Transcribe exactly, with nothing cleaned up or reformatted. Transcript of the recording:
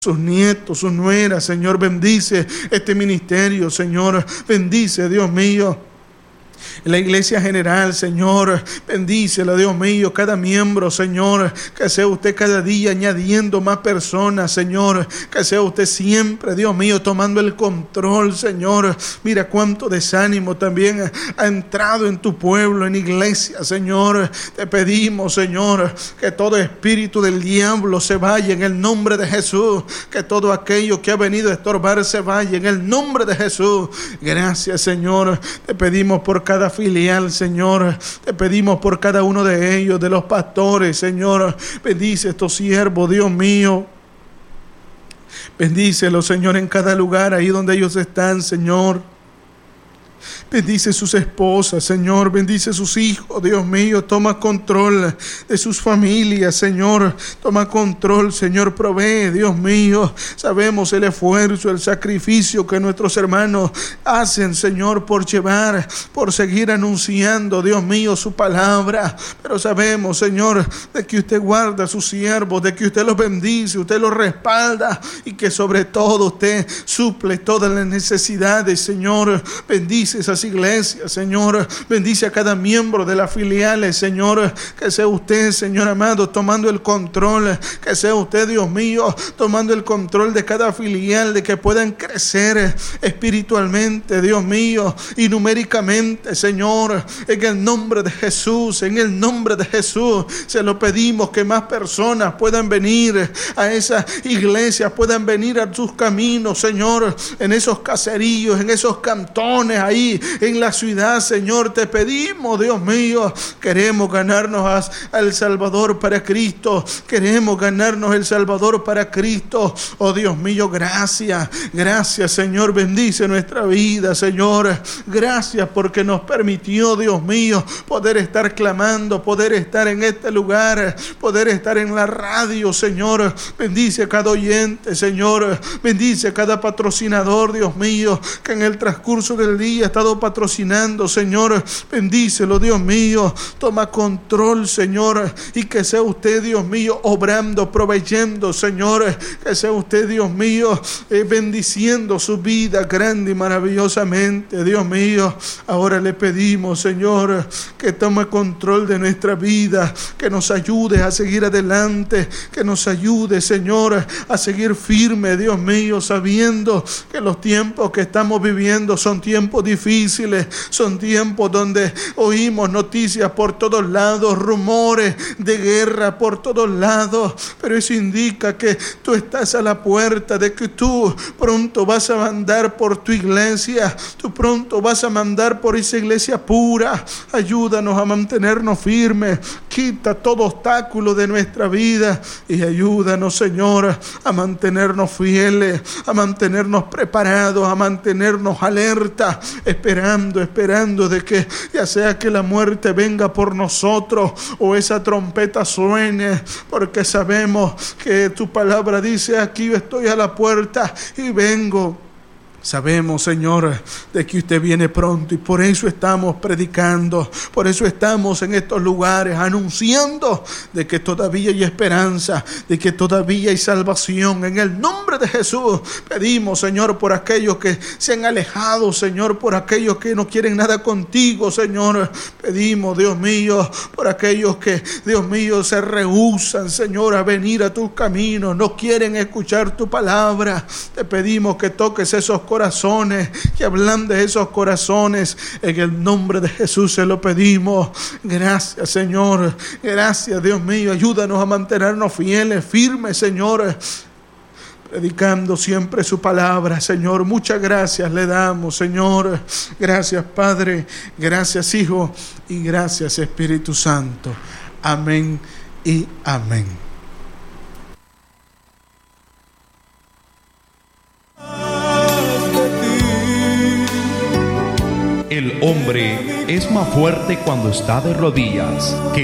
sus nietos, sus nueras, Señor, bendice este ministerio, Señor, bendice, Dios mío, la iglesia general, Señor, bendícela, Dios mío, cada miembro, Señor, que sea usted cada día añadiendo más personas, Señor, que sea usted siempre, Dios mío, tomando el control, Señor. Mira cuánto desánimo también ha, ha entrado en tu pueblo, en iglesia, Señor. Te pedimos, Señor, que todo espíritu del diablo se vaya en el nombre de Jesús, que todo aquello que ha venido a estorbar se vaya en el nombre de Jesús. Gracias, Señor, te pedimos por cada filial, Señor, te pedimos por cada uno de ellos, de los pastores, Señor, bendice a estos siervos, Dios mío, bendícelos, Señor, en cada lugar, ahí donde ellos están, Señor. Bendice sus esposas, Señor, bendice sus hijos, Dios mío, toma control de sus familias, Señor, toma control, Señor, provee, Dios mío, sabemos el esfuerzo, el sacrificio que nuestros hermanos hacen, Señor, por llevar, por seguir anunciando, Dios mío, su palabra, pero sabemos, Señor, de que usted guarda a sus siervos, de que usted los bendice, usted los respalda y que sobre todo usted suple todas las necesidades, Señor, bendice esas iglesias, Señor, bendice a cada miembro de las filiales, Señor, que sea usted, Señor amado, tomando el control, que sea usted, Dios mío, tomando el control de cada filial, de que puedan crecer espiritualmente, Dios mío, y numéricamente, Señor, en el nombre de Jesús, en el nombre de Jesús, se lo pedimos, que más personas puedan venir a esa iglesia, puedan venir a sus caminos, Señor, en esos caseríos, en esos cantones, ahí en la ciudad, Señor, te pedimos, Dios mío, queremos ganarnos a El Salvador para Cristo, queremos ganarnos El Salvador para Cristo, oh Dios mío, gracias, gracias, Señor, bendice nuestra vida, Señor, gracias porque nos permitió, Dios mío, poder estar clamando, poder estar en este lugar, poder estar en la radio, Señor, bendice a cada oyente, Señor, bendice a cada patrocinador, Dios mío, que en el transcurso del día ha estado patrocinando, Señor, bendícelo, Dios mío, toma control, Señor, y que sea usted, Dios mío, obrando, proveyendo, Señor, que sea usted, Dios mío, eh, bendiciendo su vida grande y maravillosamente, Dios mío. Ahora le pedimos, Señor, que tome control de nuestra vida, que nos ayude a seguir adelante, que nos ayude, Señor, a seguir firme, Dios mío, sabiendo que los tiempos que estamos viviendo son tiempos difíciles, son tiempos donde oímos noticias por todos lados, rumores de guerra por todos lados, pero eso indica que tú estás a la puerta, de que tú pronto vas a mandar por tu iglesia, tú pronto vas a mandar por esa iglesia pura. Ayúdanos a mantenernos firmes, quita todo obstáculo de nuestra vida y ayúdanos, Señor, a mantenernos fieles, a mantenernos preparados, a mantenernos alerta, esperando, esperando de que ya sea que la muerte venga por nosotros o esa trompeta suene, porque sabemos que tu palabra dice: aquí yo estoy a la puerta y vengo. Sabemos, Señor, de que usted viene pronto y por eso estamos predicando, por eso estamos en estos lugares anunciando de que todavía hay esperanza, de que todavía hay salvación. En el nombre de Jesús pedimos, Señor, por aquellos que se han alejado, Señor, por aquellos que no quieren nada contigo, Señor. Pedimos, Dios mío, por aquellos que, Dios mío, se rehúsan, Señor, a venir a tus caminos, no quieren escuchar tu palabra. Te pedimos que toques esos corazones, que hablan de esos corazones, en el nombre de Jesús se lo pedimos. Gracias, Señor, gracias, Dios mío, ayúdanos a mantenernos fieles, firmes, Señor, predicando siempre su palabra, Señor. Muchas gracias le damos, Señor. Gracias, Padre, gracias, Hijo, y gracias, Espíritu Santo. Amén y amén. El hombre es más fuerte cuando está de rodillas que